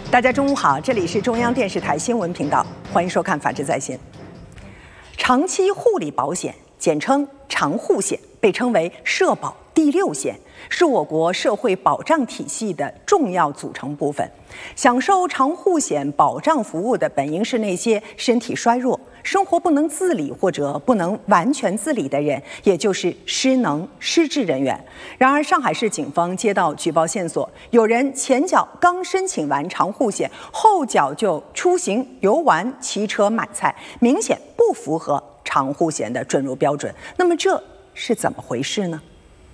大家中午好，这里是中央电视台新闻频道，欢迎收看《法治在线》。长期护理保险，简称长护险，被称为社保第6险，是我国社会保障体系的重要组成部分。享受长护险保障服务的本应是那些身体衰弱、生活不能自理或者不能完全自理的人，也就是失能失智人员。然而，上海市警方接到举报线索，有人前脚刚申请完长护险，后脚就出行、游玩、骑车、买菜，明显不符合长护险的准入标准。那么这是怎么回事呢？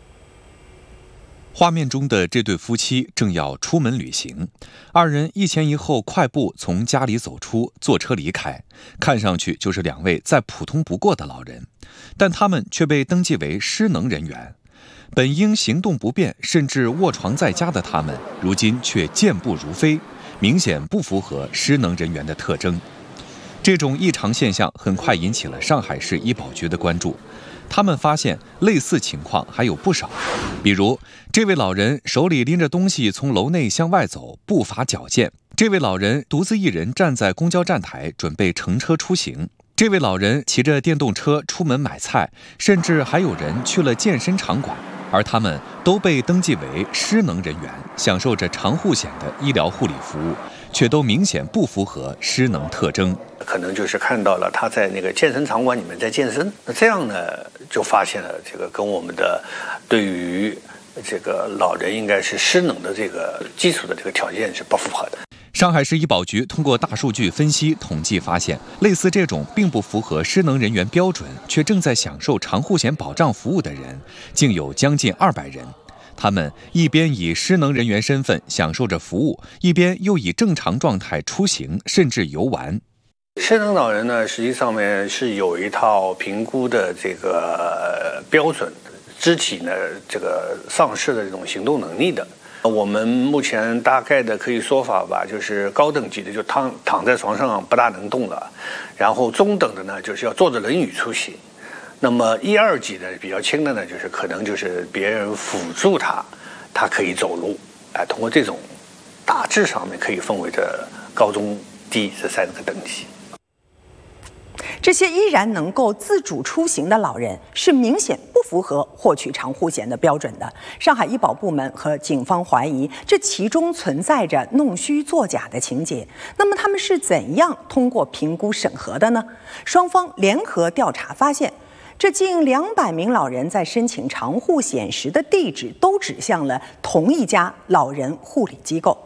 画面中的这对夫妻正要出门旅行，二人一前一后快步从家里走出，坐车离开，看上去就是2位再普通不过的老人，但他们却被登记为失能人员。本应行动不便甚至卧床在家的他们，如今却健步如飞，明显不符合失能人员的特征。这种异常现象很快引起了上海市医保局的关注。他们发现类似情况还有不少，比如这位老人手里拎着东西从楼内向外走，步伐矫健；这位老人独自一人站在公交站台准备乘车出行；这位老人骑着电动车出门买菜，甚至还有人去了健身场馆。而他们都被登记为失能人员，享受着长护险的医疗护理服务，却都明显不符合失能特征。 可能就是看到了他在那个健身场馆里面在健身，那这样呢就发现了这个跟我们的对于这个老人应该是失能的这个基础的这个条件是不符合的。 上海市医保局通过大数据分析统计发现，类似这种并不符合失能人员标准却正在享受长护险保障服务的人，竟有将近200人。他们一边以失能人员身份享受着服务，一边又以正常状态出行甚至游玩。 失能老人呢，实际上面是有一套评估的这个标准，肢体呢这个丧失的这种行动能力的。我们目前大概的可以说法吧，就是高等级的就躺在床上不大能动了，然后中等的呢就是要坐着轮椅出行，那么1、2级的比较轻的呢，就是可能就是别人辅助他可以走路。通过这种大致上面可以分为这高中低这3个等级。 这些依然能够自主出行的老人是明显不符合获取长护险的标准的。上海医保部门和警方怀疑这其中存在着弄虚作假的情节。那么他们是怎样通过评估审核的呢？双方联合调查发现，这近200名老人在申请长护险时的地址都指向了同一家老人护理机构。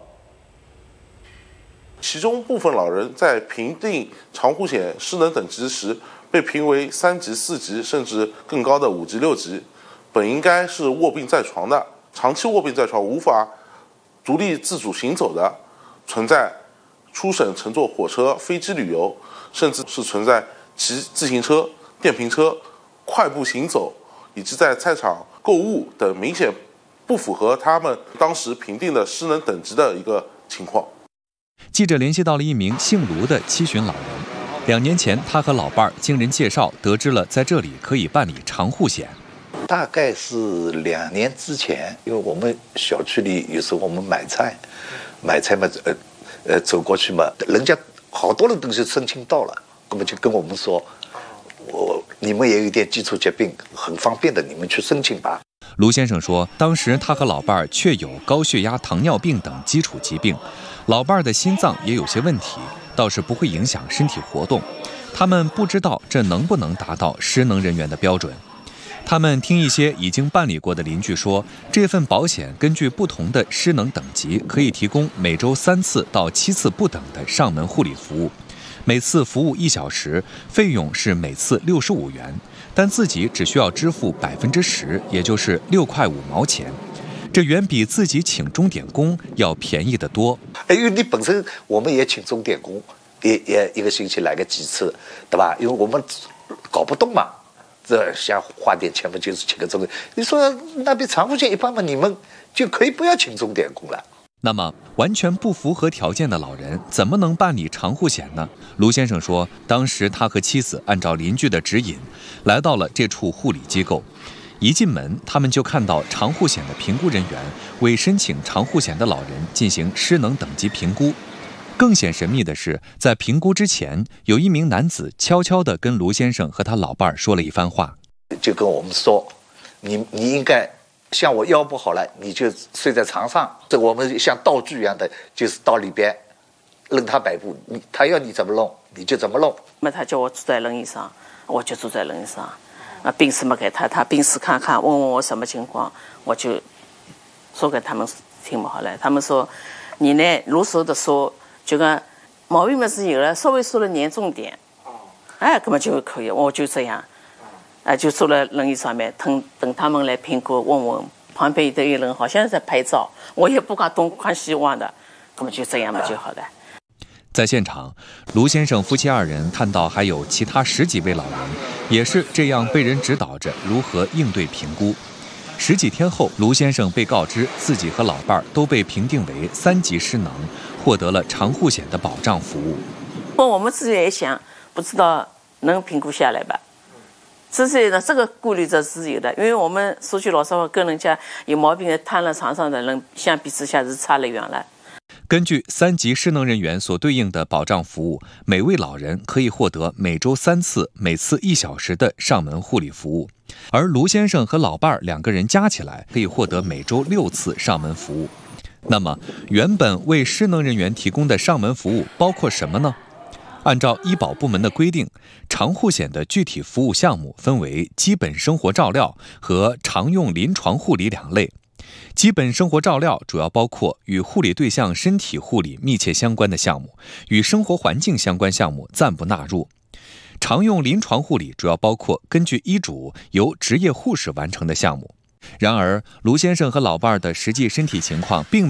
其中部分老人在评定长护险失能等级时被评为3级、4级甚至更高的5级、6级，本应该是卧病在床的，长期卧病在床无法独立自主行走的，存在出省乘坐火车、飞机旅游，甚至是存在骑自行车、电瓶车快步行走，以及在菜场购物等明显不符合他们当时评定的失能等级的一个情况。 记者联系到了一名姓卢的70旬老人，2年前他和老伴儿经人介绍得知了在这里可以办理长护险。 大概是2年之前，因为我们小区里有时候我们买菜嘛，走过去嘛，人家好多人都是申请到了，那么就跟我们说，你们也有一点基础疾病，很方便的，你们去申请吧。 卢先生说，当时他和老伴儿确有高血压、糖尿病等基础疾病，老伴儿的心脏也有些问题，倒是不会影响身体活动。他们不知道这能不能达到失能人员的标准。他们听一些已经办理过的邻居说，这份保险根据不同的失能等级，可以提供每周3次到7次不等的上门护理服务，每次服务1小时，费用是每次65元，但自己只需要支付10%，也就是6块5毛钱。这远比自己请钟点工要便宜得多。 因为你本身我们也请钟点工，也1个星期来个几次，对吧？因为我们搞不动嘛，这想花点钱嘛，就是请个钟点。你说那比长护险一般嘛，你们就可以不要请钟点工了。 那么完全不符合条件的老人怎么能办理长护险呢？卢先生说，当时他和妻子按照邻居的指引来到了这处护理机构，一进门他们就看到长护险的评估人员为申请长护险的老人进行失能等级评估。 更显神秘的是，在评估之前，有一名男子悄悄地跟卢先生和他老伴儿说了一番话， 就跟我们说，你应该像我腰不好了，你就睡在床上。这我们像道具一样的，就是到里边任他摆布，他要你怎么弄你就怎么弄。 那他叫我坐在轮椅上，我就坐在轮椅上。病史没给他，他病史看看，问我什么情况，我就说给他们听嘛。好了，他们说你呢，如实的说，这个毛病嘛是有了，稍微说了严重点，根本就可以，我就这样，就坐在轮椅上面，等他们来评估，问问旁边的一人好像在拍照，我也不管东看西望的，根本就这样嘛就好了。 在现场，卢先生夫妻2人看到还有其他10几位老人，也是这样被人指导着如何应对评估。10几天后，卢先生被告知自己和老伴儿都被评定为3级失能，获得了长护险的保障服务。 我们自己也想，不知道能评估下来吧？自己的这个顾虑着是有的，因为我们说句老实话，跟人家有毛病的瘫在床上的人相比之下是差了远了。 根据3级失能人员所对应的保障服务，每位老人可以获得每周3次，每次1小时的上门护理服务，而卢先生和老伴儿2个人加起来可以获得每周6次上门服务。那么，原本为失能人员提供的上门服务包括什么呢？按照医保部门的规定，长护险的具体服务项目分为基本生活照料和常用临床护理2类。基本生活照料主要包括与护理对象身体护理密切相关的项目，与生活环境相关项目暂不纳入。常用临床护理主要包括根据医嘱由执业护士完成的项目。然而，卢先生和老伴儿的实际身体情况并